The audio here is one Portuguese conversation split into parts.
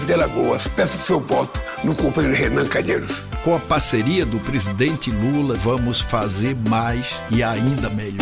de Alagoas. Peço seu voto no companheiro Renan Calheiros. Com a parceria do presidente Lula, vamos fazer mais e ainda melhor.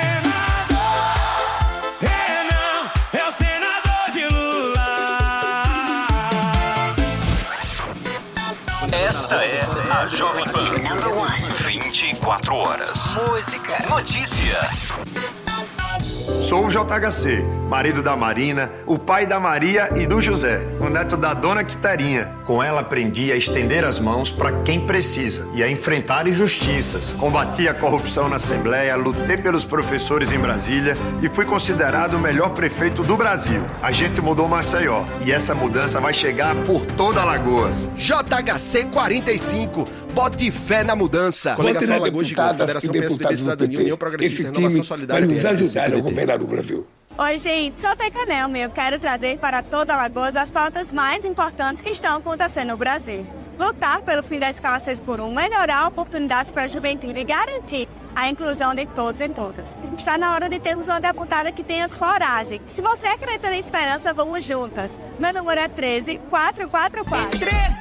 Esta é a Jovem Pan. 24 horas. Música. Notícia. Sou o JHC, marido da Marina, o pai da Maria e do José, o neto da dona Quitarinha. Com ela aprendi a estender as mãos para quem precisa e a enfrentar injustiças. Combati a corrupção na Assembleia, lutei pelos professores em Brasília e fui considerado o melhor prefeito do Brasil. A gente mudou Maceió e essa mudança vai chegar por toda Alagoas. JHC 45, bote fé na mudança. Coligação Alagoas Gigante, Federação PSDB Cidadania, União Progressista, Renovação Solidária. Vai nos ajudar a governar o Brasil. Oi, gente, sou Tecanel, eu quero trazer para toda Alagoas as pautas mais importantes que estão acontecendo no Brasil. Lutar pelo fim da escala 6x1, melhorar oportunidades para a juventude e garantir a inclusão de todos e todas. Está na hora de termos uma deputada que tenha coragem. Se você acredita na esperança, vamos juntas. Meu número é 13444.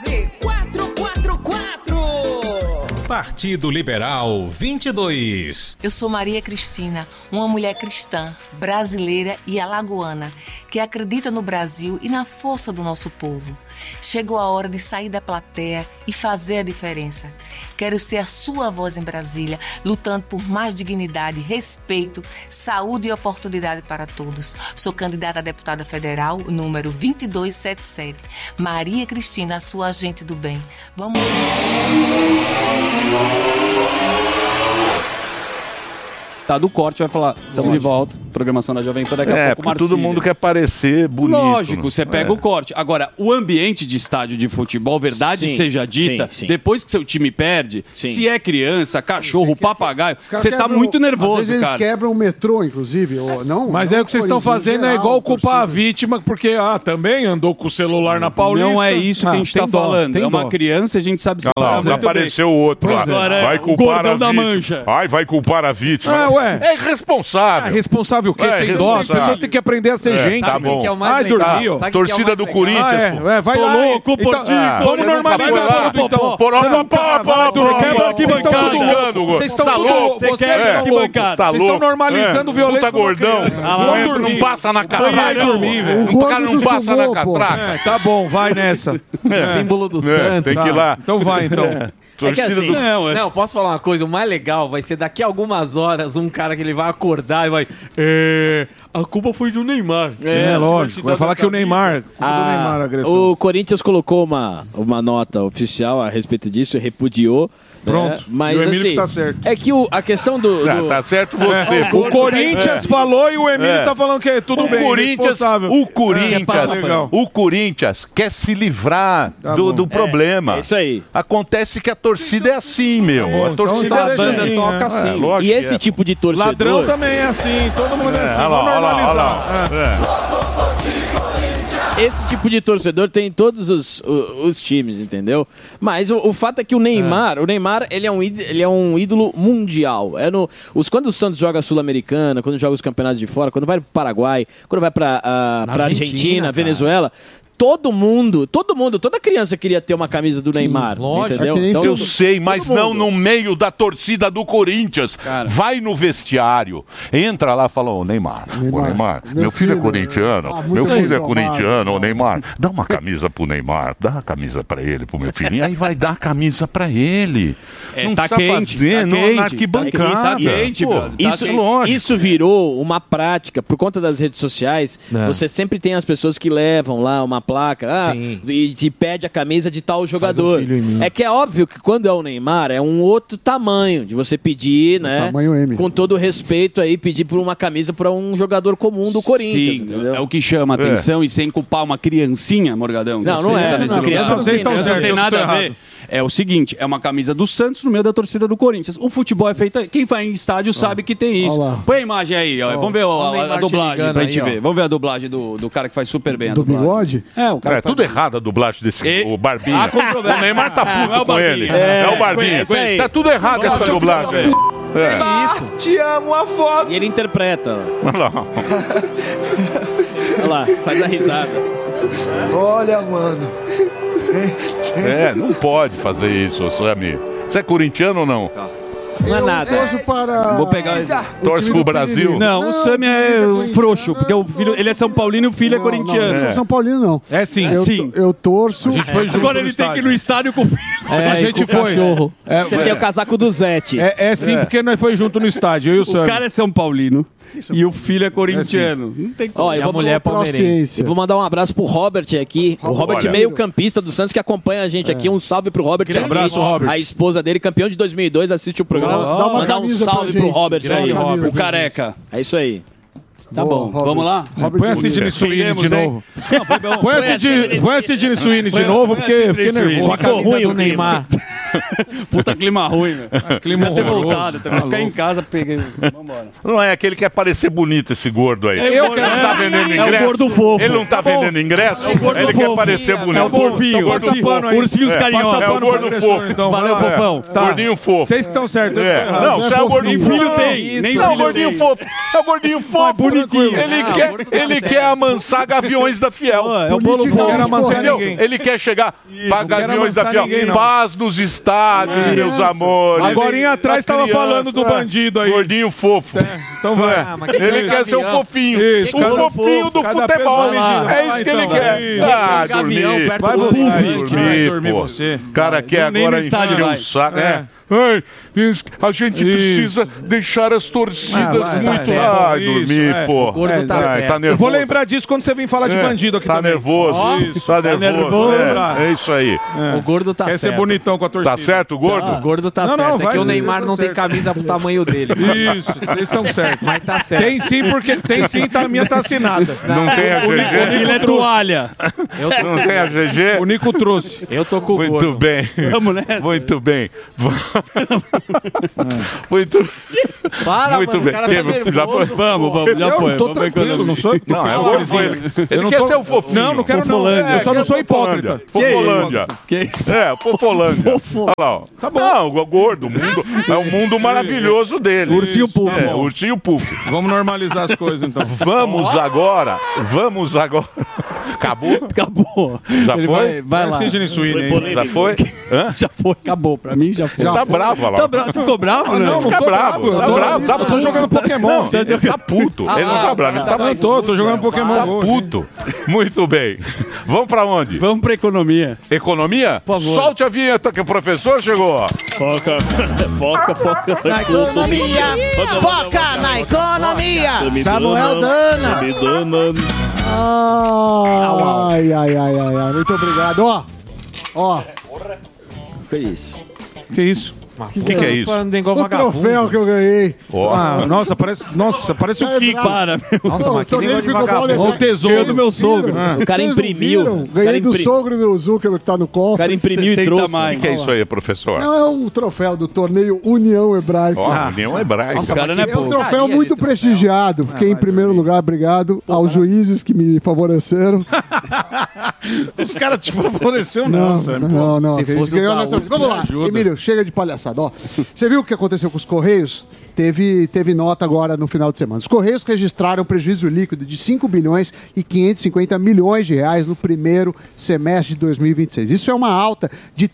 13444. Partido Liberal 22. Eu sou Maria Cristina, uma mulher cristã, brasileira e alagoana, que acredita no Brasil e na força do nosso povo. Chegou a hora de sair da plateia e fazer a diferença. Quero ser a sua voz em Brasília, lutando por mais dignidade, respeito, saúde e oportunidade para todos. Sou candidata a deputada federal, número 2277. Maria Cristina, a sua agente do bem. Vamos lá. Tá do corte, vai falar. Estamos de volta. Programação da Jovem Pan daqui a pouco, Marcílio. Todo mundo quer parecer bonito. Lógico, você pega o corte. Agora, o ambiente de estádio de futebol, verdade seja dita, depois que seu time perde, se é criança, cachorro, papagaio, você tá muito nervoso, às vezes cara. Eles quebram o metrô, inclusive. Ou, não, mas não, o que vocês estão fazendo é igual culpar a vítima, porque também andou com o celular na Paulista. Não é isso que a gente tá falando. É uma criança, a gente sabe se apareceu o outro lá. Vai culpar a vítima. Vai culpar a vítima. É irresponsável. Responsável o quê? Tem dó. As pessoas têm que aprender a ser gente. Tá bom. Ai, dormiu. Torcida do Corinthians. Vai lá. Louco, Portinho. Vamos normalizar. Vocês estão loucos. Vocês estão normalizando violência. Puta gordão. Não passa na catraca. O cara não passa na catraca. Tá bom, vai nessa. Símbolo do Santos. Tem que ir lá. Então vai, então. É que assim, não, posso falar uma coisa? O mais legal vai ser daqui a algumas horas um cara que ele vai acordar e vai... a culpa foi do Neymar. Lógico. Vai falar que o Neymar... O Corinthians colocou uma nota oficial a respeito disso, repudiou. Pronto. Mas, e o Emílio assim, que tá certo. É que a questão do... Tá certo você. O Corinthians falou e o Emílio tá falando que é tudo bem. O Corinthians quer se livrar do problema. É isso aí. Acontece que a torcida é assim, meu. A torcida a banda toca assim. E esse tipo de torcedor... Ladrão também é assim. Todo mundo é assim. Vamos normalizar. Esse tipo de torcedor tem em todos os times, entendeu? Mas o fato é que o Neymar, ele é um ídolo mundial. Quando o Santos joga a Sul-Americana, quando joga os campeonatos de fora, quando vai pro Paraguai, quando vai pra Argentina, Venezuela... Todo mundo, toda criança queria ter uma camisa do Neymar, entendeu? Então, eu sei, mas não no meio da torcida do Corinthians. Cara. Vai no vestiário, entra lá e fala, Neymar, meu filho é corintiano, meu filho é corintiano, Neymar, dá uma camisa pro Neymar, dá a camisa pra ele, pro meu filho, e aí vai dar a camisa pra ele. Não tá precisa quente, fazer, na arquibancada. Tá quente, mano. Isso virou uma prática, por conta das redes sociais, você sempre tem as pessoas que levam lá uma placa e te pede a camisa de tal jogador. É que é óbvio que quando é o Neymar é um outro tamanho de você pedir, né? Tamanho M. Com todo respeito aí, pedir por uma camisa para um jogador comum do Corinthians. Entendeu? É o que chama a atenção e sem culpar uma criancinha, Morgadão. Não é. Criança não tem nada a ver. É o seguinte, é uma camisa do Santos no meio da torcida do Corinthians. O futebol é feito... Quem vai em estádio sabe que tem isso. Põe a imagem aí, ó. Vamos ver a dublagem pra gente ver. Vamos ver a dublagem do cara que faz super bem a dublagem. Do bigode? O cara tudo errado a dublagem desse o Barbinha. O Neymar tá puto com ele. É o Barbinha. Tá tudo errado essa dublagem aí. Neymar, te amo, a foto. E ele interpreta. Olha lá. Olha lá, faz a risada. Olha, mano. Não pode fazer isso, Sami. Você é corintiano ou não? Não é nada. Vou pegar. Torce pro Brasil? Não, o Sami é frouxo, porque o filho, ele é São Paulino e o filho é corintiano. Não sou São Paulino, não. É sim. Eu torço. A gente foi junto Agora no ele tem que ir no estádio com o filho. A gente foi. Você tem o casaco do Zete. É sim, porque nós foi junto no estádio, eu e o Sami. O cara é São Paulino e o filho é corintiano. Não tem como. Ó, eu vou palmeirense. Eu vou mandar um abraço pro Robert aqui. O Robert, meio-campista do Santos, que acompanha a gente aqui. Um salve pro Robert. Um abraço, Robert. A esposa dele, campeão de 2002, assiste o programa. Mandar um salve pro Robert aí, o careca. É isso aí. Tá bom, vamos lá? Põe a Sidney Sweeney de novo. Põe a Sidney Sweeney de novo, porque fiquei nervoso. Ficou ruim o Neymar. Puta clima ruim, meu. Clima ter horroroso. voltado também. Ficar em casa, peguei. Vambora. Não é aquele que quer parecer bonito, esse gordo aí. Ele não tá vendendo ingresso. É o gordo fofo. Ele não tá vendendo ingresso. Ele quer parecer bonito. É o fofinho. Ursinhos carinhosos. É o gordo fofo. Valeu, fofão. Gordinho fofo. Vocês que estão certos. Não, você é o gordinho fofo. Nem filho tem. Nem não, o gordinho fofo. É o gordinho fofo. Bonitinho. Ele quer amansar Gaviões da Fiel. É o bolo fofo. Ele quer chegar para Gaviões da Fiel. Paz nos estádios, meus amores. Agorinha atrás estava falando do bandido aí. Gordinho fofo. Então vai. Ele quer ser o fofinho. Isso, o fofinho do futebol. É isso que ele quer. Ah, dormir. Vai dormir, você. O cara quer agora encher o saco. A gente precisa deixar as torcidas muito... dormir, pô. Tá nervoso. Eu vou lembrar disso quando você vir falar de bandido aqui também. Tá nervoso. Tá nervoso. É isso aí. O gordo tá certo. Quer ser bonitão com a torcida. Tá certo, gordo? O gordo tá certo. É que o Neymar não tem camisa pro tamanho dele. Isso, vocês estão certos. Mas tá certo. Tem sim, porque a minha tá assinada. Não tem a GG? Ele é toalha. Não tem a GG? O Nico trouxe. Eu tô com o gordo. Muito bem. Vamos nessa. Muito bem. Muito bem. Vamos, já foi. Tô tranquilo, não sou... Não, é o gordinho. Ele quer ser o fofinho. Não quero não. Eu só não sou hipócrita. Fofolândia. Que isso? Fofolândia. Olha lá, ó. Tá bom. Não, o gordo, é um mundo maravilhoso dele. Ursinho Puff. Ursinho Puff. Vamos normalizar as coisas, então. Vamos agora. Acabou? Já foi? Vai lá. Sidney Sweeney. Já foi? Já foi, acabou. Pra mim já foi. Tá bravo lá. Tá bravo? Você ficou bravo? Não Fica tô bravo. bravo. Tá bravo. Eu tô jogando Pokémon. Ele tá puto. Ele não tá bravo. Ele tá puto. Tô jogando Pokémon. Tá puto. Muito bem. Vamos pra onde? Vamos pra economia. Economia? Por favor. Solte a vinheta que o professor chegou. Foca na economia. Foca na economia. Samuel Dana. Ai. Muito obrigado. Ó. Que isso? Que isso? O que é isso? O troféu que eu ganhei. Nossa, parece o Kiko. Para, Nossa, mas que negócio de vagabundo. Olha o tesouro do meu sogro. O cara imprimiu. Ganhei do sogro do Zuckerberg que tá no cofre. O cara imprimiu e trouxe. O que é isso aí, professor? Não, é um troféu do torneio União Hebraica. União Hebraica. Nossa, cara, é um troféu muito prestigiado. Fiquei em primeiro lugar, obrigado aos juízes que me favoreceram. Os caras te favoreceram, não. Se fosse ganhou nessa... Vamos lá, Emílio, chega de palhaçada. Ó, você viu o que aconteceu com os Correios? Teve nota agora no final de semana. Os Correios registraram prejuízo líquido de 5 bilhões e 550 milhões de reais no primeiro semestre de 2026. Isso é uma alta de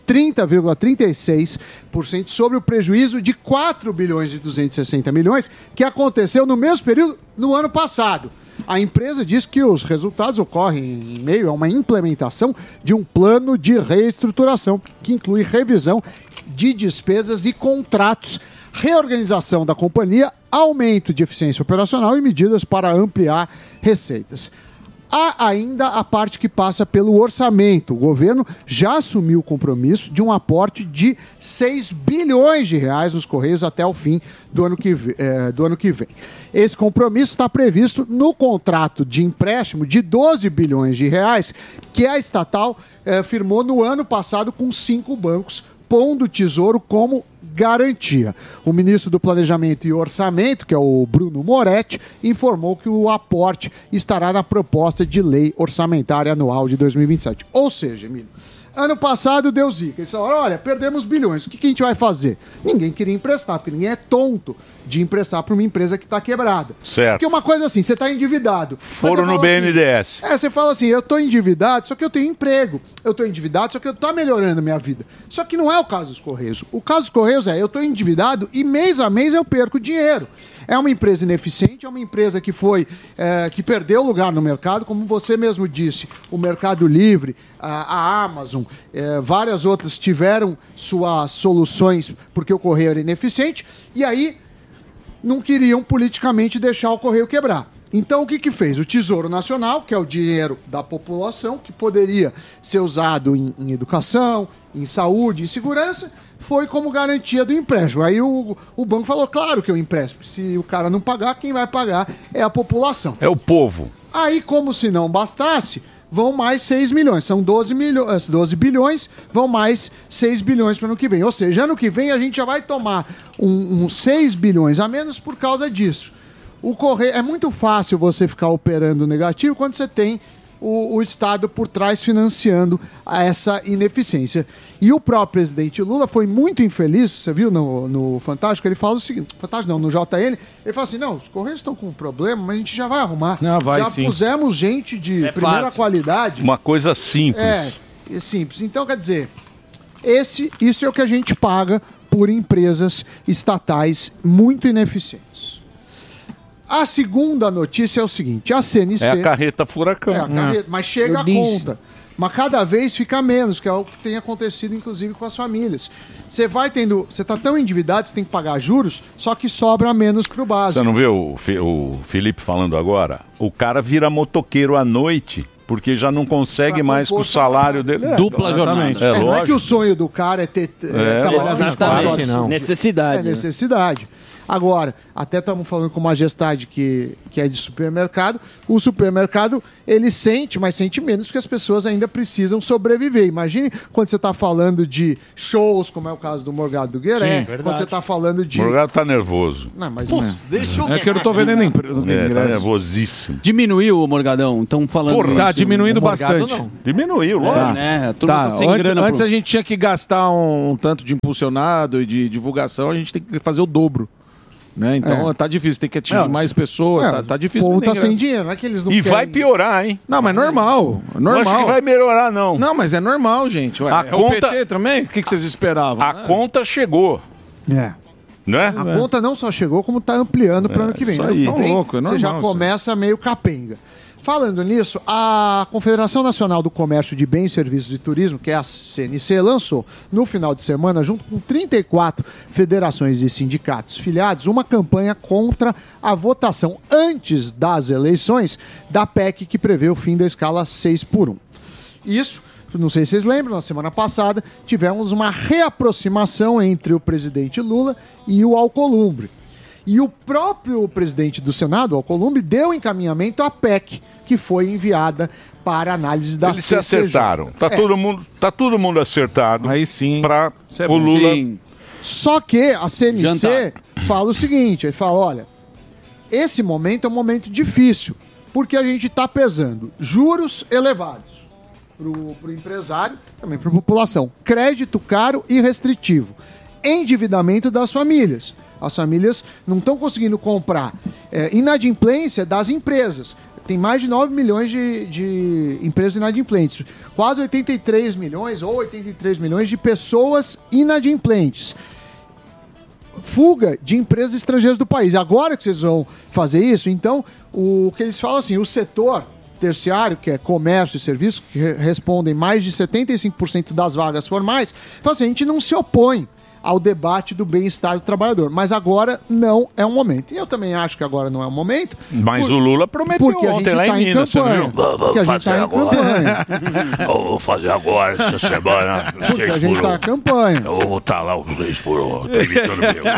30,36% sobre o prejuízo de 4 bilhões e 260 milhões que aconteceu no mesmo período no ano passado. A empresa diz que os resultados ocorrem em meio a uma implementação de um plano de reestruturação que inclui revisão de despesas e contratos, reorganização da companhia, aumento de eficiência operacional e medidas para ampliar receitas. Há ainda a parte que passa pelo orçamento. O governo já assumiu o compromisso de um aporte de 6 bilhões de reais nos Correios até o fim do ano que vem. Esse compromisso está previsto no contrato de empréstimo de 12 bilhões de reais que a estatal firmou no ano passado com 5 bancos, pondo o Tesouro como garantia. O ministro do Planejamento e Orçamento, que é o Bruno Moretti, informou que o aporte estará na proposta de lei orçamentária anual de 2027. Ou seja, Emílio, Ano passado deu zica. Eles falaram, olha, perdemos bilhões. O que a gente vai fazer? Ninguém queria emprestar, porque ninguém é tonto de emprestar para uma empresa que está quebrada. Certo. Porque uma coisa assim, você está endividado. Foram no BNDES. Assim, você fala assim, eu estou endividado, só que eu tenho emprego. Eu estou endividado, só que eu estou melhorando a minha vida. Só que não é o caso dos Correios. O caso dos Correios é, eu estou endividado e mês a mês eu perco dinheiro. É uma empresa ineficiente, é uma empresa que que perdeu lugar no mercado, como você mesmo disse, o Mercado Livre, a Amazon, várias outras tiveram suas soluções porque o Correio era ineficiente, e aí não queriam politicamente deixar o Correio quebrar. Então o que fez? O Tesouro Nacional, que é o dinheiro da população, que poderia ser usado em educação, em saúde, em segurança, foi como garantia do empréstimo. Aí o banco falou, claro que eu empresto. Se o cara não pagar, quem vai pagar é a população. É o povo. Aí, como se não bastasse, vão mais 6 milhões. São 12 bilhões, vão mais 6 bilhões para o ano que vem. Ou seja, ano que vem a gente já vai tomar uns 6 bilhões a menos por causa disso. O Correio, é muito fácil você ficar operando negativo quando você tem o Estado por trás financiando essa ineficiência. E o próprio presidente Lula foi muito infeliz, você viu no Fantástico, ele fala o seguinte, Fantástico não, no JN, ele fala assim, não, os Correios estão com um problema, mas a gente já vai arrumar. Não, vai, já sim. pusemos gente de primeira qualidade. Uma coisa simples. É simples. Então, quer dizer, isso é o que a gente paga por empresas estatais muito ineficientes. A segunda notícia é o seguinte, a CNC... É a carreta furacão. Mas chega a conta. Mas cada vez fica menos, que é o que tem acontecido, inclusive, com as famílias. Você está tão endividado, você tem que pagar juros, só que sobra menos para o básico. Você não vê o Felipe falando agora? O cara vira motoqueiro à noite, porque já não consegue mais com o salário dele. Dupla jornada. Não é que o sonho do cara é ter trabalhar 24 horas. Não. Necessidade. É necessidade. Agora, até estamos falando com uma Majestade que é de supermercado, o supermercado, ele sente, mas sente menos, porque as pessoas ainda precisam sobreviver. Imagine quando você está falando de shows, como é o caso do Morgado do Gueré, quando você está falando de... O Morgado está nervoso. Não, mas deixa eu... É que eu não estou vendendo emprego. Está nervosíssimo. Diminuiu o Morgadão, estão falando... Porra, tá diminuindo bastante. Não. Diminuiu, lógico. Antes a gente tinha que gastar um tanto de impulsionado e de divulgação, a gente tem que fazer o dobro. Né? Então tá difícil, tem que atingir mais pessoas, tá difícil. O povo tá sem dinheiro, não é que eles não querem. vai piorar, hein? Não, mas normal. Não acho que vai melhorar, não. Não, mas é normal, gente. Ué, a conta... o PT também? O que vocês esperavam? A conta chegou. Né? A conta não só chegou, como tá ampliando para o ano que vem. Isso aí. Louco, é normal, você já começa meio capenga. Falando nisso, a Confederação Nacional do Comércio de Bens, Serviços e Turismo, que é a CNC, lançou no final de semana, junto com 34 federações e sindicatos filiados, uma campanha contra a votação antes das eleições da PEC que prevê o fim da escala 6x1. Isso, não sei se vocês lembram, na semana passada tivemos uma reaproximação entre o presidente Lula e o Alcolumbre. E o próprio presidente do Senado, Alcolumbre, deu encaminhamento à PEC, que foi enviada para análise da CCJ. Eles se acertaram. Tá todo mundo acertado. Aí sim. Para o Lula. Sim. Só que a CNC fala o seguinte, ele fala, olha, esse momento é um momento difícil, porque a gente está pesando juros elevados para o empresário, também para a população, crédito caro e restritivo, endividamento das famílias. As famílias não estão conseguindo comprar. Inadimplência das empresas. Tem mais de 9 milhões de empresas inadimplentes. Quase 83 milhões ou 83 milhões de pessoas inadimplentes. Fuga de empresas estrangeiras do país. Agora que vocês vão fazer isso, então, o que eles falam assim, o setor terciário, que é comércio e serviços, que respondem mais de 75% das vagas formais, fala assim, a gente não se opõe ao debate do bem-estar do trabalhador. Mas agora não é o momento. E eu também acho que agora não é o momento. Mas o Lula prometeu ontem lá em Minas, você viu? Porque a gente está em campanha. Eu vou fazer agora, essa semana. Porque a gente está em campanha. Eu vou estar lá os 6 por 1. Tô imitando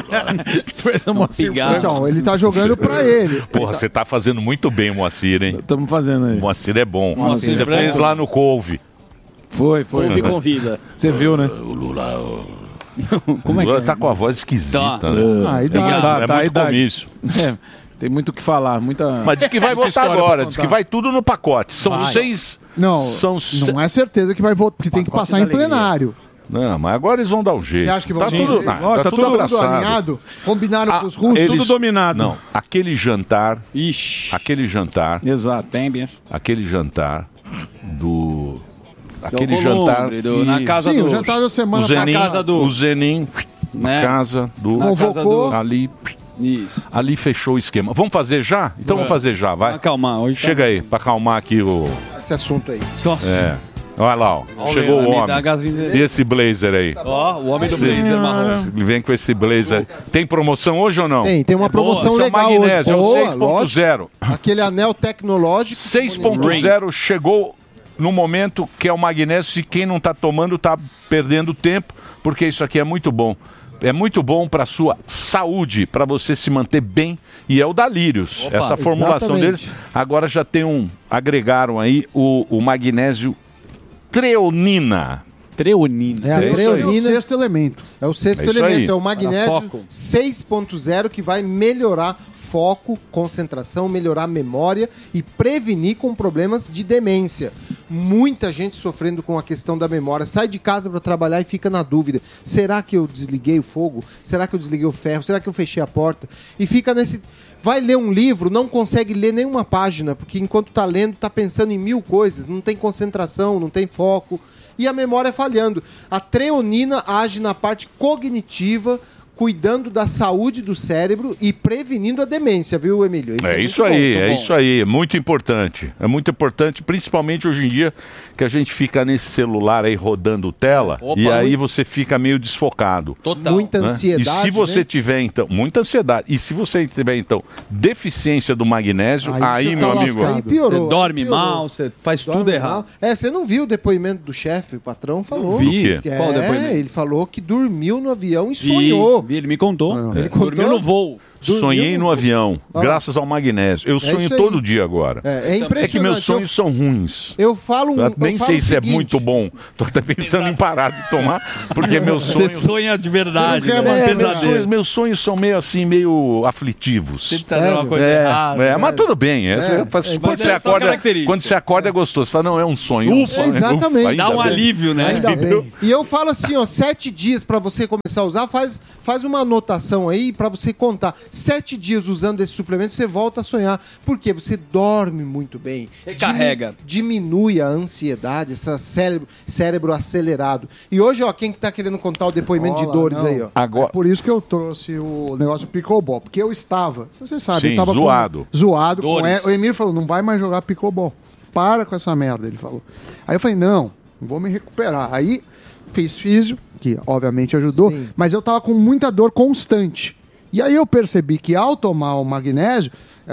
meu. Então, ele está jogando para ele. Porra, você está fazendo muito bem o Moacir, hein? Estamos fazendo aí. O Moacir é bom. Moacir você fez lá no Couve. Foi. Couve convida. Você viu, né? O Lula... Como é que tá com a voz esquisita, né? A idade. É muito comício. Tem muito o que falar. Mas diz que vai votar agora, diz que vai tudo no pacote. São Vai. 6... Não, não é certeza que vai votar, porque tem que passar em plenário. Não, mas agora eles vão dar um jeito. Você acha que vão tá tudo, tá tudo abraçado. alinhado? Combinaram com os russos? Eles- dominado. Não, aquele jantar... Ixi. Aquele jantar... Exato. Tem, bicho. Aquele jantar do... Aquele Alcolumbre, jantar... na casa Sim, do... o jantar da semana o Zenin, na casa do... O Zenin, Né? na casa do... Na casa do... Ali... Isso. Ali fechou o esquema. Vamos fazer já? Então vamos fazer já, vai. Acalmar. Hoje tá- Chega aí, pra acalmar aqui o... Esse assunto aí. É. Olha lá, ó. Ó, Chegou Leandro, o me dá a homem. gasolina dele. E esse blazer aí? Ó, o homem do blazer marrom. Ele vem com esse blazer. Tem promoção hoje ou não? Tem uma promoção Esse legal é o magnésio, hoje. é o 6.0. Aquele anel tecnológico. 6.0 chegou no momento que é o magnésio. E quem não está tomando está perdendo tempo, porque isso aqui é muito bom. É muito bom para sua saúde, para você se manter bem. E é o da Lírios. Opa, essa formulação exatamente. deles. Agora já tem agregaram aí o magnésio treonina. Treonina. É a É isso treonina. É o sexto elemento. É o sexto É isso elemento. aí. É o magnésio Foco. 6.0 que vai melhorar foco, concentração, melhorar a memória e prevenir com problemas de demência. Muita gente sofrendo com a questão da memória. Sai de casa para trabalhar e fica na dúvida. Será que eu desliguei o fogo? Será que eu desliguei o ferro? Será que eu fechei a porta? E fica nesse... Vai ler um livro, não consegue ler nenhuma página, porque enquanto está lendo, está pensando em 1000 coisas. Não tem concentração, não tem foco. E a memória falhando. A treonina age na parte cognitiva, cuidando da saúde do cérebro e prevenindo a demência, viu, Emílio? É isso aí, é isso aí. É muito importante. É muito importante, principalmente hoje em dia, que a gente fica nesse celular aí rodando tela e aí você fica meio desfocado. Total. Muita ansiedade, E se você né? tiver, então, muita ansiedade. E se você tiver, então, deficiência do magnésio, aí você meu tá amigo... lascado. Aí piorou, Você dorme piorou. mal, você faz Dorme tudo errado. mal. É, você não viu o depoimento do chefe, o patrão falou. Vi. Do quê? Que Qual o depoimento? ele falou que dormiu no avião e sonhou. Vi, ele me contou. Ele Dormiu contou? no voo. Sonhei no avião, graças ao magnésio. Eu sonho isso aí. todo dia agora. É impressionante. É que meus sonhos são ruins. Eu falo Eu nem falo sei o se é seguinte, muito bom. Tô até pensando em parar de tomar, porque meus Você sonhos... sonha de verdade. Você não quer né? manter Pesadelo. Meus sonhos são meio assim, meio aflitivos. Sempre tá dando uma coisa É, errada. mas tudo bem. Quando você acorda é gostoso. Você fala, não, é um sonho. Ufa, exatamente. ainda Dá um bem. alívio, né? Ainda bem. E eu falo assim, ó, 7 dias pra você começar a usar, faz uma anotação aí pra você contar. 7 dias usando esse suplemento, você volta a sonhar. Por quê? Você dorme muito bem. Recarrega. Diminui a ansiedade, esse cérebro acelerado. E hoje, ó, quem que tá querendo contar o depoimento de Olha, dores não. aí, ó? Agora, É por isso que eu trouxe o negócio do pickleball, porque eu estava, você sabe, Sim, eu estava zoado. zoado com Dores. o Emílio falou, não vai mais jogar pickleball. Para com essa merda, ele falou. Aí eu falei, não vou me recuperar. Aí fiz físio, que obviamente ajudou, Sim. mas eu estava com muita dor constante. E aí eu percebi que ao tomar o magnésio,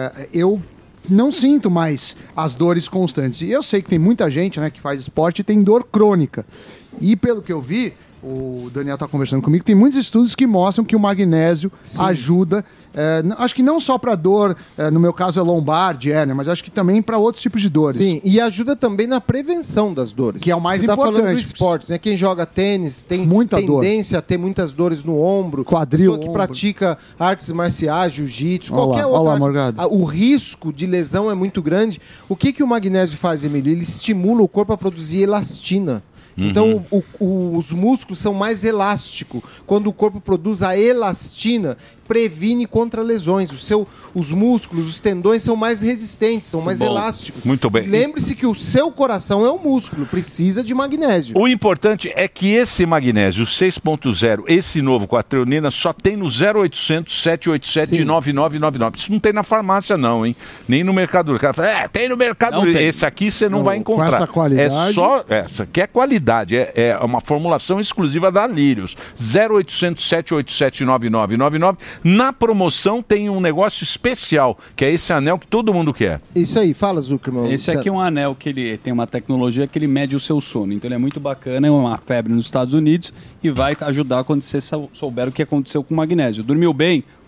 eu não sinto mais as dores constantes. E eu sei que tem muita gente, né, que faz esporte e tem dor crônica. E pelo que eu vi, o Daniel está conversando comigo, tem muitos estudos que mostram que o magnésio ajuda, acho que não só para dor, no meu caso é lombar, de hérnia, mas acho que também para outros tipos de dores. Sim, e ajuda também na prevenção das dores. Que é o mais Você tá importante. falando do esporte, né? Quem joga tênis tem Muita tendência a ter muitas dores no ombro. Quadril, Pessoa que ombro. pratica artes marciais, jiu-jitsu, Olha qualquer lá, outra olha lá, arte. Morgado. O risco de lesão é muito grande. O que o magnésio faz, Emílio? Ele estimula o corpo a produzir elastina. Então, os músculos são mais elásticos. Quando o corpo produz a elastina, previne contra lesões. Os músculos, os tendões são mais resistentes, são mais Bom, elásticos. muito bem. Lembre-se que o seu coração é um músculo, precisa de magnésio. O importante é que esse magnésio 6.0, esse novo com a treonina, só tem no 0800 787 9999. Isso não tem na farmácia não, hein? Nem no Mercado Livre. O cara fala, tem no Mercado Não Livre. tem. Esse aqui você não vai encontrar. com essa qualidade. É só, essa aqui é qualidade, é uma formulação exclusiva da Lírios. 0800 787 9999. Na promoção tem um negócio especial, que é esse anel que todo mundo quer. Isso aí, fala, Zuckerman. Esse aqui é um anel que ele tem uma tecnologia que ele mede o seu sono. Então ele é muito bacana, é uma febre nos Estados Unidos e vai ajudar quando você souber o que aconteceu com o magnésio. Dormiu bem?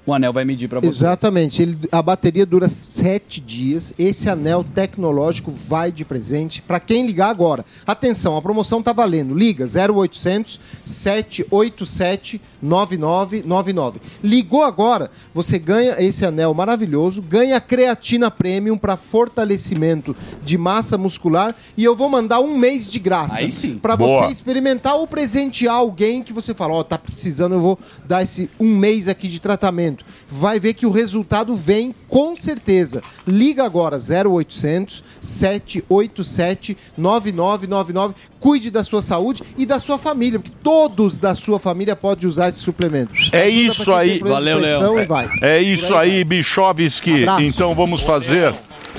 o anel vai medir para você. Exatamente. A bateria dura 7 dias. Esse anel tecnológico vai de presente para quem ligar agora. Atenção, a promoção está valendo. Liga 0800 787 9999. Ligou agora, você ganha esse anel maravilhoso, ganha creatina premium para fortalecimento de massa muscular e eu vou mandar 1 mês de graça. Aí sim. Para você experimentar ou presentear alguém que você fala, tá precisando, eu vou dar esse 1 mês aqui de tratamento. Vai ver que o resultado vem com certeza. Liga agora 0800 787 9999. Cuide da sua saúde e da sua família, porque todos da sua família podem usar esse suplemento. É isso aí. Valeu, Léo. É isso aí, Bichovski. Então vamos fazer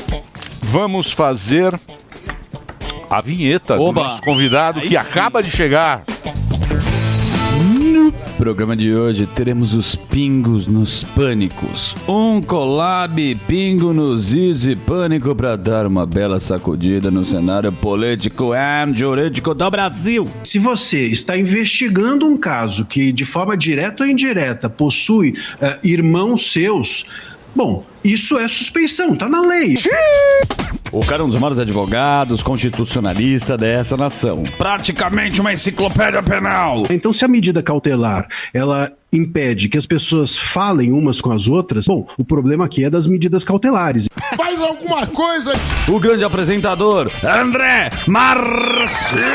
a vinheta do nosso convidado que acaba de chegar. No programa de hoje teremos os pingos nos pânicos. Um collab pingo nos Easy Pânico para dar uma bela sacudida no cenário político e jurídico do Brasil. Se você está investigando um caso que de forma direta ou indireta possui irmãos seus, bom, isso é suspeição, tá na lei. O cara é um dos maiores advogados, constitucionalista dessa nação. Praticamente uma enciclopédia penal. Então, se a medida cautelar, ela impede que as pessoas falem umas com as outras, bom, o problema aqui é das medidas cautelares. Faz alguma coisa! O grande apresentador, André Marcília!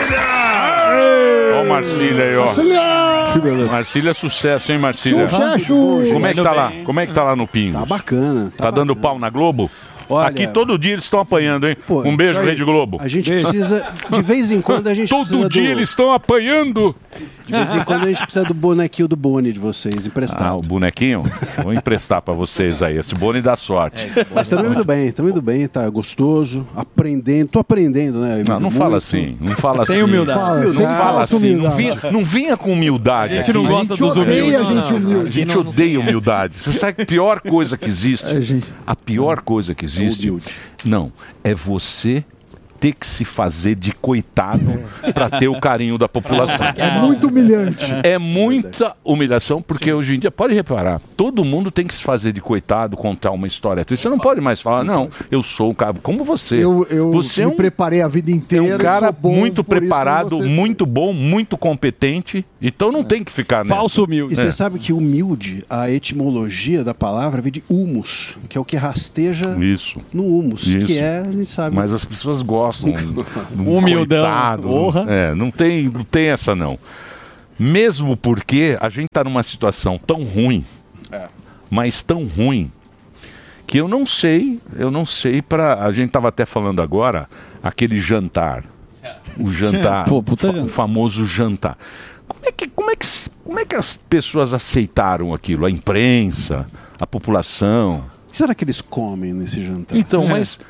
Ó o Marcília aí, ó. Marcília é sucesso, hein, Marcília? Sucesso! Como é que tá lá? Como é que tá lá no Pingo? Tá bacana. Tá dando pau na Globo? Olha, aqui todo dia eles estão apanhando, hein? Pô, um beijo, Rede Globo. A gente precisa, de vez em quando a gente todo dia eles estão apanhando. De vez em quando a gente precisa do bonequinho do Boni de vocês, emprestado. O bonequinho? Vou emprestar pra vocês aí, esse Boni dá sorte. Mas também indo bem, tá gostoso, aprendendo, tô aprendendo, né? Não fala assim, não fala assim. Sem humildade. Não fala assim, não vinha com humildade. A gente não gosta dos humildes. A gente odeia humildade. Você sabe que a pior coisa que existe? A pior coisa que existe? Não, é você ter que se fazer de coitado para ter o carinho da população. É muito humilhante. É muita humilhação, porque hoje em dia, pode reparar, todo mundo tem que se fazer de coitado, contar uma história triste. Você não pode mais falar, não, eu sou um cara como você. Você me preparei a vida inteira. É um cara muito preparado, muito bom, muito competente. Então não tem que ficar nessa. Falso humilde. E você sabe que humilde, a etimologia da palavra vem de humus, que é o que rasteja no humus, que é, a gente sabe. Mas as pessoas gostam. Humildão. Não tem essa não. Mesmo porque a gente tá numa situação tão ruim, mas tão ruim, que eu não sei a gente tava até falando agora, aquele jantar. O jantar, o famoso jantar. Como é que as pessoas aceitaram aquilo? A imprensa, a população? O que será que eles comem nesse jantar? Então, mas...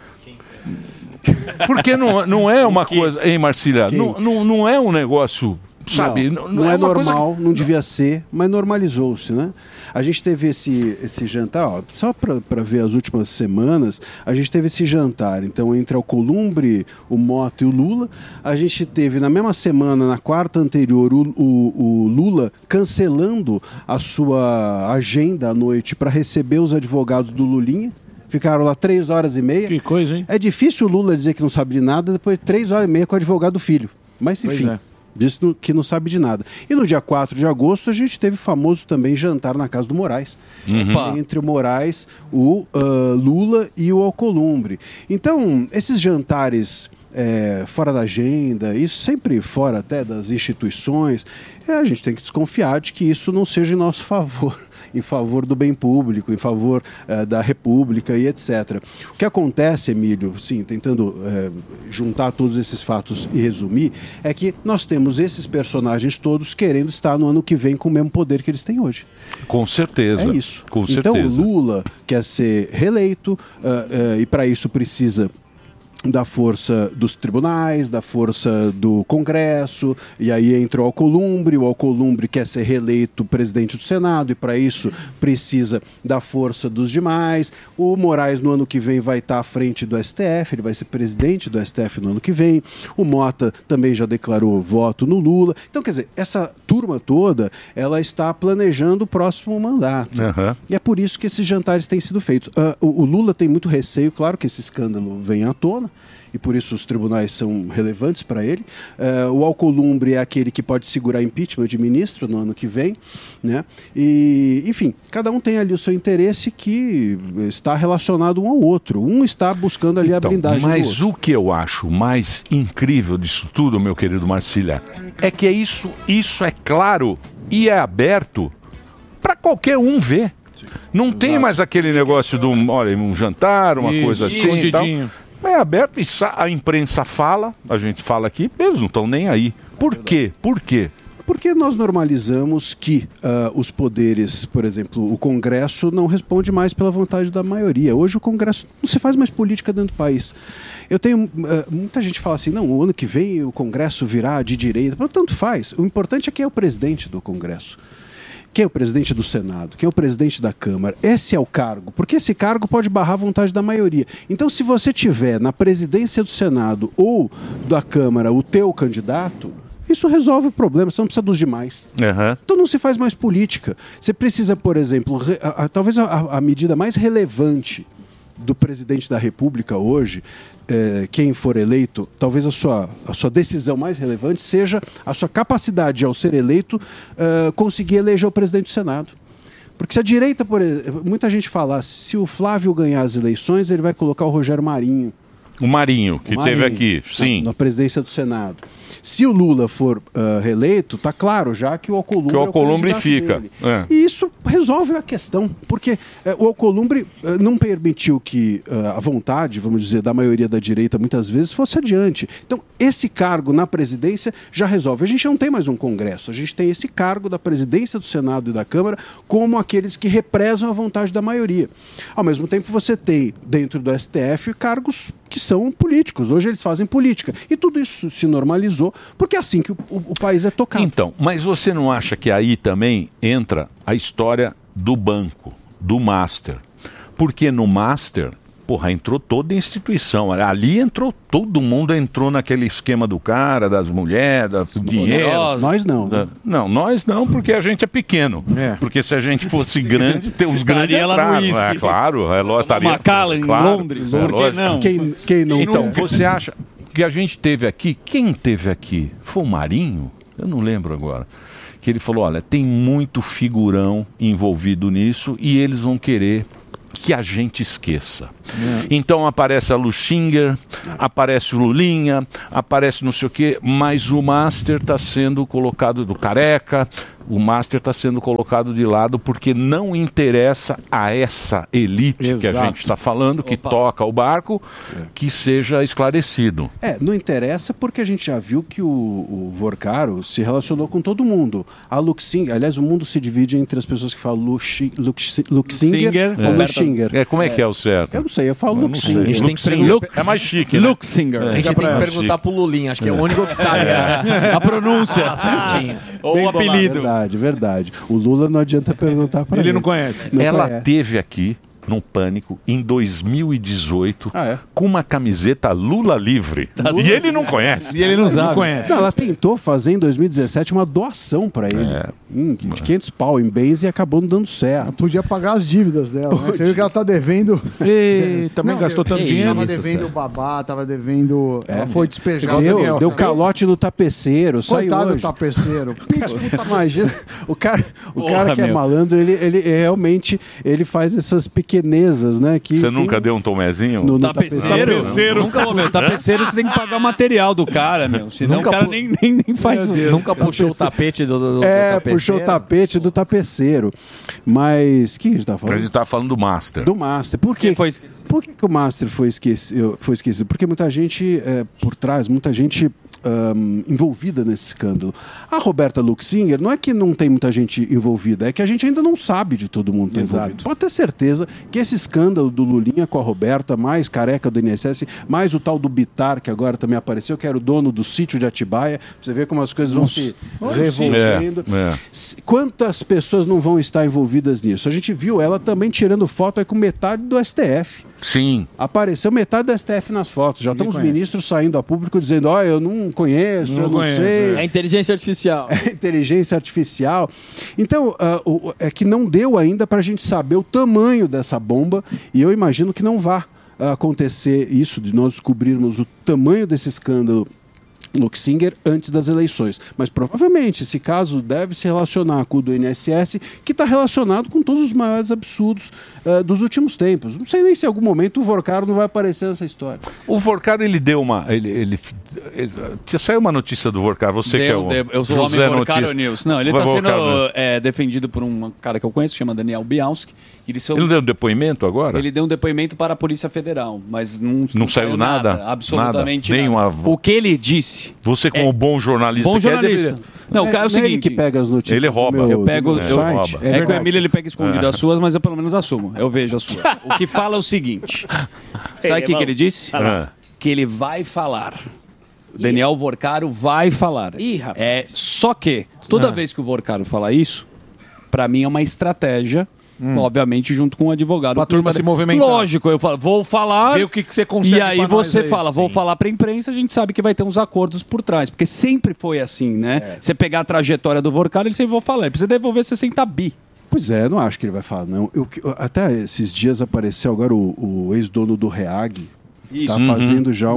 Porque não é uma coisa... Hein, Marcília? Não é um negócio... Sabe? Não é normal, não devia ser, mas normalizou-se, né? A gente teve esse jantar, ó, só para ver as últimas semanas, a gente teve esse jantar, então, entre Alcolumbre, o Mota e o Lula. A gente teve, na mesma semana, na quarta anterior, o Lula cancelando a sua agenda à noite para receber os advogados do Lulinha. Ficaram lá 3 horas e meia. Que coisa, hein? É difícil o Lula dizer que não sabe de nada depois de 3 horas e meia com o advogado do filho. Mas, enfim... Disse que não sabe de nada. E no dia 4 de agosto a gente teve o famoso também jantar na casa do Moraes. Entre o Moraes, o Lula e o Alcolumbre. Então, esses jantares fora da agenda, isso sempre fora até das instituições, a gente tem que desconfiar de que isso não seja em nosso favor, em favor do bem público, em favor da República e etc. O que acontece, Emílio, sim, tentando juntar todos esses fatos e resumir, é que nós temos esses personagens todos querendo estar no ano que vem com o mesmo poder que eles têm hoje. Com certeza. É isso. Com então, certeza. Lula quer ser reeleito e para isso precisa da força dos tribunais, da força do Congresso, e aí entra o Alcolumbre quer ser reeleito presidente do Senado, e para isso precisa da força dos demais. O Moraes no ano que vem vai estar à frente do STF, ele vai ser presidente do STF no ano que vem. O Mota também já declarou voto no Lula. Então, quer dizer, essa turma toda, ela está planejando o próximo mandato. E é por isso que esses jantares têm sido feitos. O Lula tem muito receio, claro que esse escândalo vem à tona, e por isso os tribunais são relevantes para ele. O Alcolumbre é aquele que pode segurar impeachment de ministro no ano que vem, né? E, enfim, cada um tem ali o seu interesse que está relacionado um ao outro. Um está buscando ali a blindagem do outro. Mas o que eu acho mais incrível disso tudo, meu querido Marcília, é que isso é claro e é aberto para qualquer um ver. Não tem mais aquele negócio do, olha, um jantar, uma coisa assim e tal. É aberto e a imprensa fala, a gente fala aqui, eles não estão nem aí. Por quê? Por quê? Porque nós normalizamos que os poderes, por exemplo, o Congresso não responde mais pela vontade da maioria. Hoje o Congresso não se faz mais política dentro do país. Eu tenho muita gente fala assim, não, o ano que vem o Congresso virá de direita. Mas tanto faz. O importante é quem é o presidente do Congresso. Quem é o presidente do Senado? Quem é o presidente da Câmara? Esse é o cargo, porque esse cargo pode barrar a vontade da maioria. Então, se você tiver na presidência do Senado ou da Câmara o teu candidato, isso resolve o problema, você não precisa dos demais. Então não se faz mais política. Você precisa, por exemplo, talvez a medida mais relevante do presidente da República hoje, quem for eleito, talvez a sua decisão mais relevante seja a sua capacidade, ao ser eleito, conseguir eleger o presidente do Senado. Porque se a direita, muita gente fala, se o Flávio ganhar as eleições, ele vai colocar o Rogério Marinho. O Marinho, que teve aqui, sim. Na presidência do Senado. Se o Lula for reeleito, está claro já que o Alcolumbre fica. E isso resolve a questão, porque o Alcolumbre não permitiu que a vontade, vamos dizer, da maioria da direita, muitas vezes, fosse adiante. Então, esse cargo na presidência já resolve. A gente não tem mais um Congresso, a gente tem esse cargo da presidência do Senado e da Câmara como aqueles que represam a vontade da maioria. Ao mesmo tempo, você tem, dentro do STF, cargos que são políticos. Hoje eles fazem política. E tudo isso se normalizou, porque é assim que o país é tocado. Então, mas você não acha que aí também entra a história do banco, do Master? Porque no Master, entrou toda a instituição. Ali entrou, todo mundo entrou naquele esquema do cara, das mulheres, do dinheiro. Nós não. Não, nós não, porque a gente é pequeno. Porque se a gente fosse grande, tem os grandes entraram. Claro, estaria... Macallan, em Londres, por que não? Quem não? Então, você acha que a gente teve aqui, quem teve aqui? Foi o Marinho? Eu não lembro agora. Que ele falou, olha, tem muito figurão envolvido nisso e eles vão querer que a gente esqueça. Então aparece a Luxinger, aparece o Lulinha, aparece não sei o quê, mas o Master está sendo colocado do Careca, o Master está sendo colocado de lado porque não interessa a essa elite que a gente está falando, que toca o barco, que seja esclarecido. Não interessa porque a gente já viu que o Vorcaro se relacionou com todo mundo. A Luxinger, aliás, o mundo se divide entre as pessoas que falam Luxinger ou Luxinger. Como é que é o certo? Eu não sei, eu falo Luxinger. A gente tem que é mais chique, né? Luxinger. A gente tem que perguntar pro Lulinha, acho que é o único que sabe a pronúncia certinha. Ou o apelido. Verdade. O Lula não adianta perguntar para ele. Ele não conhece. Ela teve aqui no Pânico em 2018 com uma camiseta Lula livre. E ele não conhece. E ele não sabe. Não, ela tentou fazer em 2017 uma doação para ele de 500 pau em bens e acabou não dando certo. Ela podia pagar as dívidas dela, né? Você viu que ela tá devendo. E também gastou tanto dinheiro. Tava devendo o babá, tava devendo. Ela foi despejada. Deu calote no tapeceiro. Coitado do tapeceiro. Imagina, o cara que é malandro, ele realmente faz essas pequenezas, né? Você nunca deu um tomezinho? No tapeceiro? Nunca, meu. Tapeceiro você tem que pagar o material do cara, meu. Senão o cara nem faz. Nunca puxou o tapete do tapeceiro. Puxou o tapete do tapeceiro. Mas o que a gente tá falando? A gente tá falando do Master. Do Master. Por que o Master foi esquecido? Porque muita gente por trás, muita gente envolvida nesse escândalo. A Roberta Luxinger não é que não tem muita gente envolvida, é que a gente ainda não sabe de todo mundo que está envolvido. Pode ter certeza que esse escândalo do Lulinha com a Roberta, mais careca do INSS, mais o tal do Bitar, que agora também apareceu, que era o dono do sítio de Atibaia, você vê como as coisas vão se revolvendo. Quantas pessoas não vão estar envolvidas nisso? A gente viu ela também tirando foto aí com metade do STF. Sim. Apareceu metade do STF nas fotos. Já estão os ministros saindo a público dizendo, eu não conheço, eu não sei. É inteligência artificial. É inteligência artificial. Então, é que não deu ainda para a gente saber o tamanho dessa bomba, e eu imagino que não vá acontecer isso, de nós descobrirmos o tamanho desse escândalo Luxinger antes das eleições. Mas provavelmente esse caso deve se relacionar com o do INSS, que está relacionado com todos os maiores absurdos dos últimos tempos. Não sei nem se em algum momento o Vorcaro não vai aparecer nessa história. O Vorcaro, ele deu uma... Saiu uma notícia do Vorcaro, você que é o... Eu sou o homem Vorcaro News. Não, ele está sendo defendido por um cara que eu conheço, chama Daniel Bialski. Ele não deu um depoimento agora? Ele deu um depoimento para a Polícia Federal, mas não saiu nada? Absolutamente nada. Nada. O que ele disse... Você como bom jornalista... Bom jornalista. Não, o cara é o seguinte... Ele que pega as notícias. Ele rouba. Eu pego... site. É que o Emílio ele pega escondido as suas, mas eu pelo menos assumo. Eu vejo as suas. O que fala é o seguinte... Sabe o que ele disse? Que ele vai falar. Daniel Vorcaro vai falar. Só que, toda vez que o Vorcaro fala isso, para mim é uma estratégia... Obviamente, junto com o advogado. Pra turma se movimentar. Lógico, eu falo, vou falar. Ver o que você consegue. E aí você fala, vou falar pra imprensa, a gente sabe que vai ter uns acordos por trás. Porque sempre foi assim, né? Você pegar a trajetória do Vorcaro, ele sempre vai falar. Ele precisa devolver 60 bi. Pois é, não acho que ele vai falar, não. Até esses dias apareceu agora o ex-dono do REAG. Está fazendo já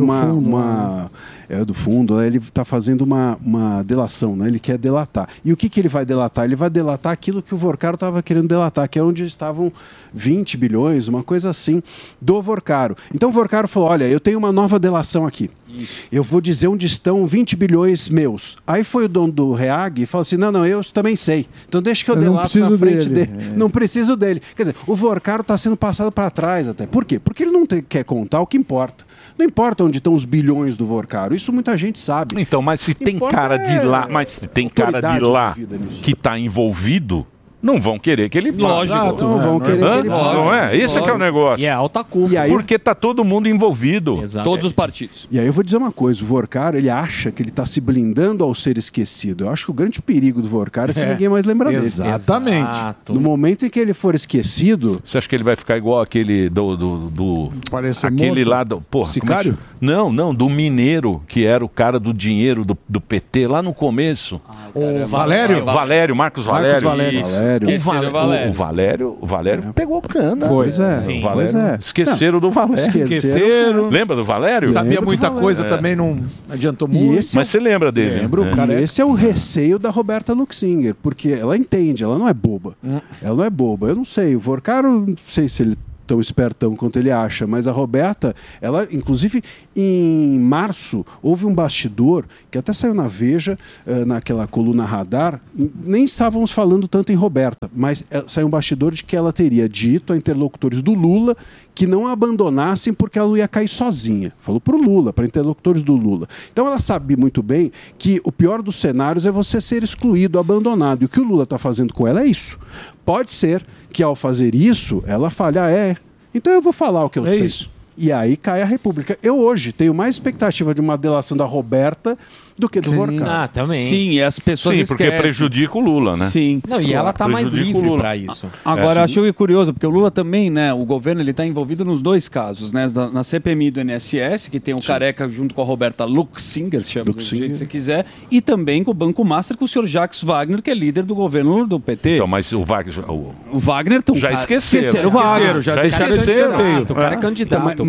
do fundo, né? Ele está fazendo uma delação, né? Ele quer delatar. E o que ele vai delatar? Ele vai delatar aquilo que o Vorcaro estava querendo delatar, que é onde estavam 20 bilhões, uma coisa assim, do Vorcaro. Então o Vorcaro falou, olha, eu tenho uma nova delação aqui. Eu vou dizer onde estão 20 bilhões meus. Aí foi o dono do REAG e falou assim, não, eu também sei. Então deixa que eu delato na frente dele. Não preciso dele. Quer dizer, o Vorcaro está sendo passado para trás até. Por quê? Porque ele não quer contar o que importa. Não importa onde estão os bilhões do Vorcaro. Isso muita gente sabe. Então, mas se tem cara de lá, que está envolvido, não vão querer que ele faça. Lógico. Não vão querer que ele faça. Não é? Esse é que é o negócio. E é alta culpa. Porque tá todo mundo envolvido. Exato. Todos os partidos. E aí eu vou dizer uma coisa. O Vorcaro, ele acha que ele está se blindando ao ser esquecido. Eu acho que o grande perigo do Vorcaro é se ninguém mais lembra dele. Exatamente. No momento em que ele for esquecido... Você acha que ele vai ficar igual aquele Parece aquele morto. lá do... Porra, Sicário? Não, do mineiro, que era o cara do dinheiro do PT lá no começo. O Valério? Marcos Valério. O Valério pegou cana. Pois é. Esqueceram do Valério. Esqueceram. Lembra do Valério? Sabia muita coisa, também não adiantou muito. Mas você lembra dele? Lembro, E esse é o receio da Roberta Luxinger, porque ela entende, ela não é boba. Ela não é boba. Eu não sei, o Vorcaro, não sei se ele tão espertão quanto ele acha, mas a Roberta, ela, inclusive, em março, houve um bastidor que até saiu na Veja, naquela coluna Radar, nem estávamos falando tanto em Roberta, mas saiu um bastidor de que ela teria dito a interlocutores do Lula que não a abandonassem porque ela ia cair sozinha. Falou para o Lula, para interlocutores do Lula. Então ela sabe muito bem que o pior dos cenários é você ser excluído, abandonado. E o que o Lula está fazendo com ela é isso. Pode ser que ao fazer isso, ela fale, então eu vou falar o que eu sei. Isso. E aí cai a República. Eu hoje tenho mais expectativa de uma delação da Roberta do que do Vorcaro. Também. Sim, e as pessoas porque prejudica o Lula, né? Sim. Não, e ela tá mais livre para isso. Agora, achei curioso, porque o Lula também, né, o governo, ele tá envolvido nos dois casos, né, na CPMI do INSS, que tem o Careca junto com a Roberta Luxinger, se chama do jeito que você quiser, e também com o Banco Master, com o senhor Jacques Wagner, que é líder do governo do PT. Então, mas o Wagner... O Wagner... Já esqueceram. O Wagner. Já deixaram de escanteio. O cara é candidato.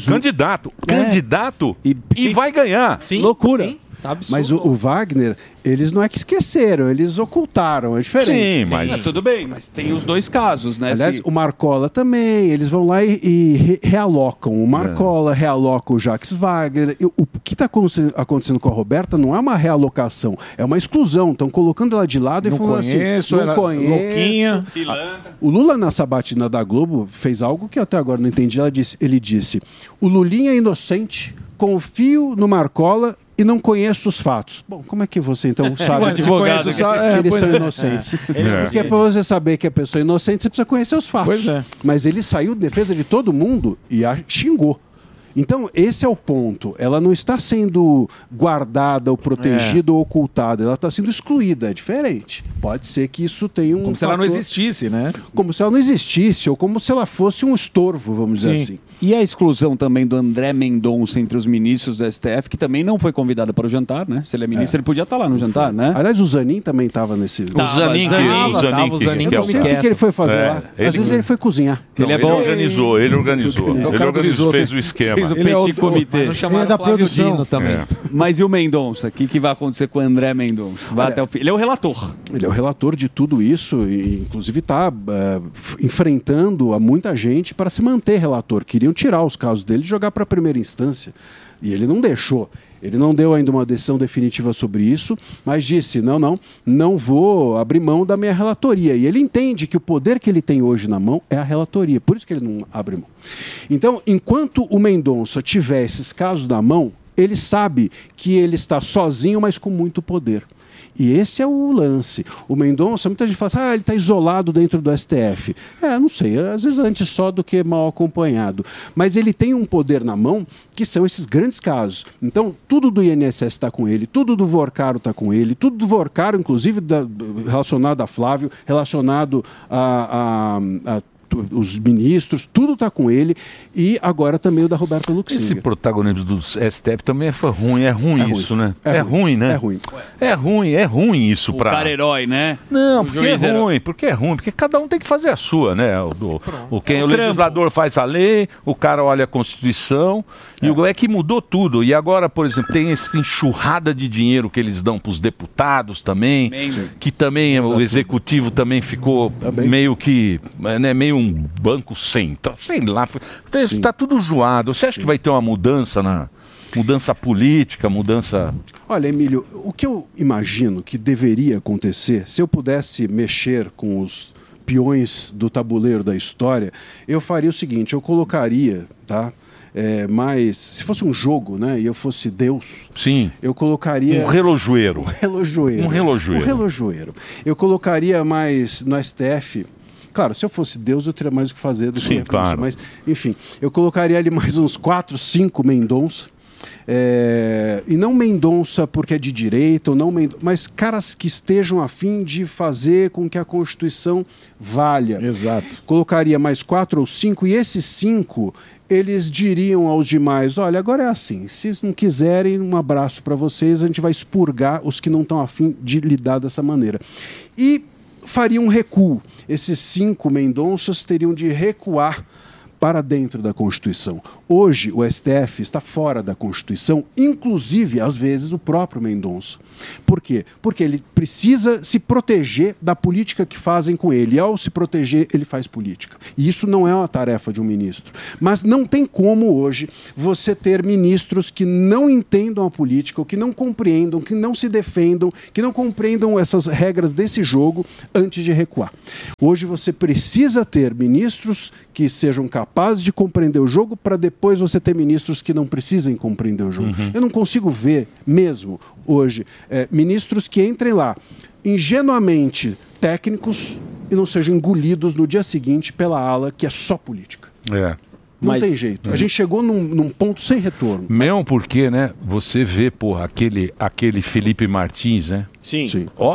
Candidato. E vai ganhar. Sim, loucura. Sim. Mas o Wagner, eles não é que esqueceram, eles ocultaram, é diferente. Sim, mas... tudo bem, mas tem os dois casos, né? Aliás, o Marcola também, eles vão lá e realocam. O Marcola realoca o Jacques Wagner. O que está acontecendo com a Roberta não é uma realocação, é uma exclusão. Estão colocando ela de lado e falando assim, não conheço. Louquinha. O Lula, na sabatina da Globo, fez algo que até agora não entendi. Ele disse, o Lulinha é inocente confio no Marcola e não conheço os fatos. Bom, como é que você então sabe que eles são inocentes? Porque para você saber que a pessoa é inocente, você precisa conhecer os fatos. Mas ele saiu em defesa de todo mundo e a xingou. Então, esse é o ponto. Ela não está sendo guardada ou protegida ou ocultada. Ela está sendo excluída. É diferente. Pode ser que isso tenha um Como se ela não existisse, né? Como se ela não existisse, ou como se ela fosse um estorvo, vamos dizer assim. E a exclusão também do André Mendonça entre os ministros do STF, que também não foi convidado para o jantar, né? Se ele é ministro, ele podia estar lá no jantar, né? Aliás, o Zanin também estava nesse... O Zanin que eu não sei o que ele foi fazer lá. Às vezes ele foi cozinhar. Ele é bom. Ele organizou, fez o esquema. Fez o petit comitê. Ele da produção também. Mas e o Mendonça? O que vai acontecer com o André Mendonça? Vai até o fim. Ele é o relator. Ele é o relator de tudo isso e, inclusive, está enfrentando a muita gente para se manter relator. Queriam tirar os casos dele e jogar para a primeira instância. E ele não deixou. Ele não deu ainda uma decisão definitiva sobre isso, mas disse, não vou abrir mão da minha relatoria. E ele entende que o poder que ele tem hoje na mão é a relatoria, por isso que ele não abre mão. Então, enquanto o Mendonça tiver esses casos na mão, ele sabe que ele está sozinho, mas com muito poder. E esse é o lance. O Mendonça, muita gente fala assim, ele está isolado dentro do STF. Não sei, às vezes antes só do que mal acompanhado. Mas ele tem um poder na mão que são esses grandes casos. Então, tudo do INSS está com ele, tudo do Vorcaro está com ele, tudo do Vorcaro, inclusive relacionado a Flávio, relacionado a os ministros, tudo está com ele, e agora também o da Roberta Luxinger. Esse protagonismo do STF também foi ruim, é ruim isso, né? É ruim, né? É ruim isso para... O cara herói, né? Não, porque é ruim, porque cada um tem que fazer a sua, né? O legislador faz a lei, o cara olha a Constituição, e é que mudou tudo, e agora, por exemplo, tem essa enxurrada de dinheiro que eles dão para os deputados também, que também o executivo também ficou meio que, né, meio um banco central, sei lá, está tudo zoado. Você acha que vai ter uma mudança política, Olha, Emílio, o que eu imagino que deveria acontecer, se eu pudesse mexer com os peões do tabuleiro da história, eu faria o seguinte, eu colocaria, mas se fosse um jogo, né, e eu fosse Deus, eu colocaria... Um relojoeiro. Eu colocaria mais no STF... Claro, se eu fosse Deus, eu teria mais o que fazer do que isso. Mas, enfim, eu colocaria ali mais uns 4, 5 Mendonça. E não Mendonça porque é de direita, ou não mas caras que estejam a fim de fazer com que a Constituição valha. Exato. Colocaria mais 4 ou 5, e esses 5... eles diriam aos demais, olha, agora é assim, se não quiserem, um abraço para vocês, a gente vai expurgar os que não estão a fim de lidar dessa maneira. E faria um recuo. Esses 5 Mendonças teriam de recuar para dentro da Constituição. Hoje, o STF está fora da Constituição, inclusive, às vezes, o próprio Mendonça. Por quê? Porque ele precisa se proteger da política que fazem com ele. E, ao se proteger, ele faz política. E isso não é uma tarefa de um ministro. Mas não tem como, hoje, você ter ministros que não entendam a política, ou que não compreendam, que não se defendam, que não compreendam essas regras desse jogo antes de recuar. Hoje, você precisa ter ministros que sejam capazes de compreender o jogo para depois você ter ministros que não precisem compreender o jogo. Eu não consigo ver mesmo hoje ministros que entrem lá ingenuamente técnicos e não sejam engolidos no dia seguinte pela ala que é só política. Não tem jeito. A gente chegou num ponto sem retorno. Mesmo porque, né, você vê, aquele Felipe Martins, né? Sim.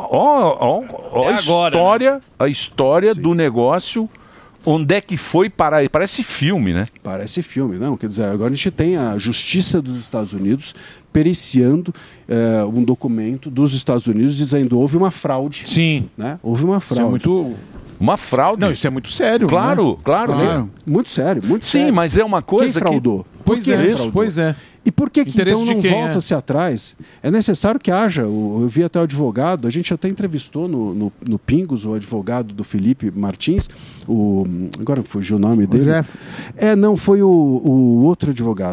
A história do negócio. Onde é que foi parar? Parece filme, né? Parece filme, não. Quer dizer, agora a gente tem a Justiça dos Estados Unidos periciando um documento dos Estados Unidos dizendo houve uma fraude. Sim. Né? Houve uma fraude. Isso é muito... Uma fraude? Não, isso é muito sério. Claro. Muito sério, muito sério. Sim, mas é uma coisa Quem fraudou? Pois é. E por que então não volta-se atrás? É necessário que haja. Eu vi até o advogado, a gente até entrevistou no Pingos o advogado do Felipe Martins, agora fugiu o nome dele. Não, foi o outro advogado.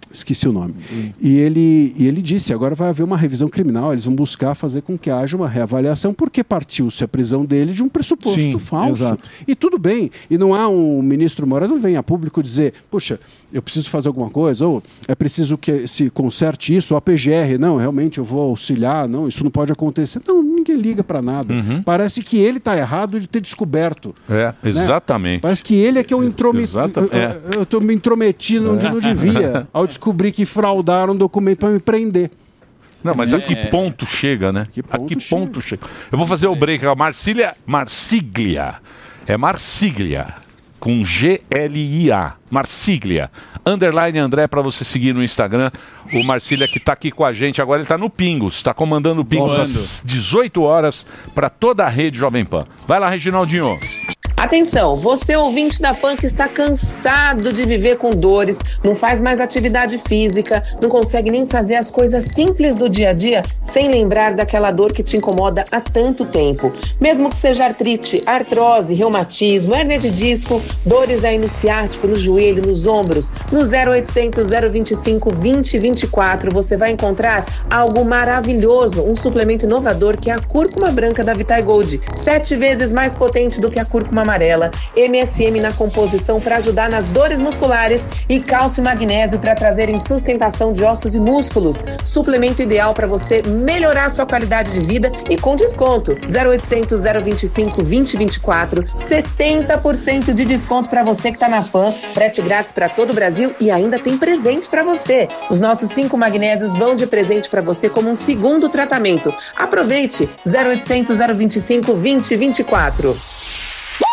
Esqueci o nome. E ele disse, agora vai haver uma revisão criminal, eles vão buscar fazer com que haja uma reavaliação, porque partiu-se a prisão dele de um pressuposto falso. Exato. E tudo bem. E não há um ministro Moraes, não vem a público dizer, puxa, eu preciso fazer alguma coisa, ou é preciso que se conserte isso, ou a PGR, não, realmente eu vou auxiliar, não, isso não pode acontecer. Não, ninguém liga para nada. Parece que ele está errado de ter descoberto. Exatamente. Né? Parece que ele é que eu estou me intrometindo onde não devia, ao descobrir que fraudaram um documento para me prender. Não, mas a que ponto chega, né? A que ponto chega? Eu vou fazer o break. Marsiglia. É Marsiglia. Com Glia. Marsiglia. _ André para você seguir no Instagram. O Marcília que está aqui com a gente agora, ele está no Pingos. Está comandando o Pingos às 18 horas para toda a rede Jovem Pan. Vai lá, Reginaldinho. Atenção, você ouvinte da PAN que está cansado de viver com dores, não faz mais atividade física, não consegue nem fazer as coisas simples do dia a dia sem lembrar daquela dor que te incomoda há tanto tempo. Mesmo que seja artrite, artrose, reumatismo, hérnia de disco, dores aí no ciático, no joelho, nos ombros, no 0800 025 2024 você vai encontrar algo maravilhoso, um suplemento inovador que é a cúrcuma branca da Vitae Gold, 7 vezes mais potente do que a cúrcuma amarela, MSM na composição para ajudar nas dores musculares e cálcio e magnésio para trazerem sustentação de ossos e músculos. Suplemento ideal para você melhorar a sua qualidade de vida e com desconto. 0800 025 2024, 70% de desconto para você que está na PAN, frete grátis para todo o Brasil e ainda tem presente para você. Os nossos 5 magnésios vão de presente para você como um segundo tratamento. Aproveite! 0800 025 2024.